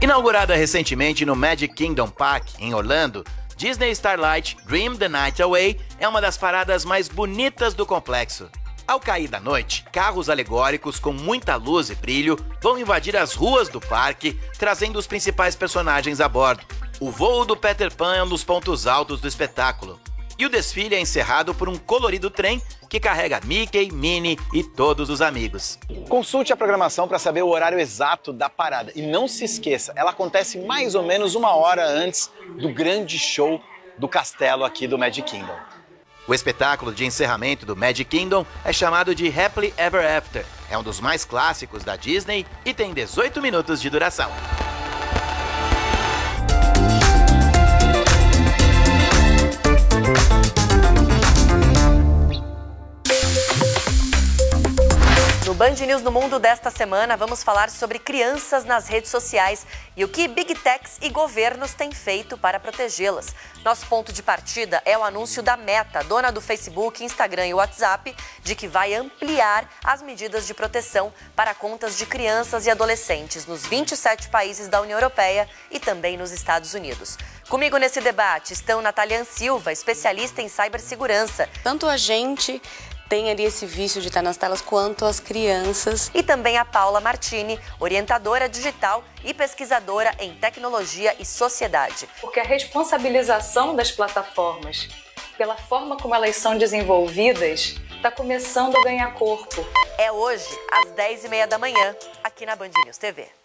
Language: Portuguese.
Inaugurada recentemente no Magic Kingdom Park, em Orlando, Disney Starlight Dream the Night Away é uma das paradas mais bonitas do complexo. Ao cair da noite, carros alegóricos com muita luz e brilho vão invadir as ruas do parque, trazendo os principais personagens a bordo. O voo do Peter Pan é um dos pontos altos do espetáculo. E o desfile é encerrado por um colorido trem que carrega Mickey, Minnie e todos os amigos. Consulte a programação para saber o horário exato da parada. E não se esqueça, ela acontece mais ou menos 1 hora antes do grande show do castelo aqui do Magic Kingdom. O espetáculo de encerramento do Magic Kingdom é chamado de Happily Ever After. É um dos mais clássicos da Disney e tem 18 minutos de duração. No Band News no Mundo desta semana, vamos falar sobre crianças nas redes sociais e o que Big Techs e governos têm feito para protegê-las. Nosso ponto de partida é o anúncio da Meta, dona do Facebook, Instagram e WhatsApp, de que vai ampliar as medidas de proteção para contas de crianças e adolescentes nos 27 países da União Europeia e também nos Estados Unidos. Comigo nesse debate estão Natalian Silva, especialista em cibersegurança. Tanto a gente tem ali esse vício de estar nas telas quanto as crianças. E também a Paula Martini, orientadora digital e pesquisadora em tecnologia e sociedade. Porque a responsabilização das plataformas pela forma como elas são desenvolvidas está começando a ganhar corpo. É hoje, às 10h30 da manhã, aqui na Band News TV.